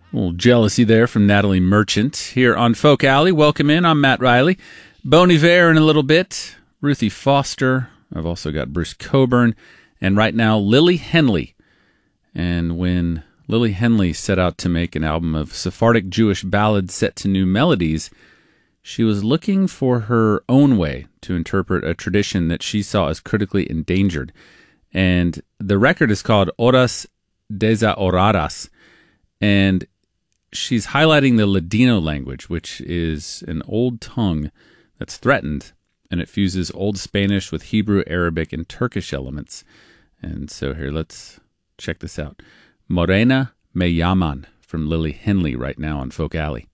A little jealousy there from Natalie Merchant here on Folk Alley. Welcome in. I'm Matt Riley. Bon Iver in a little bit. Ruthie Foster. I've also got Bruce Coburn. And right now, Lily Henley. And when Lily Henley set out to make an album of Sephardic Jewish ballads set to new melodies, she was looking for her own way to interpret a tradition that she saw as critically endangered. And the record is called Horas Desahoradas. And she's highlighting the Ladino language, which is an old tongue that's threatened, and it fuses Old Spanish with Hebrew, Arabic, and Turkish elements. And so here, let's check this out. Morena Me Llaman from Lily Henley right now on Folk Alley.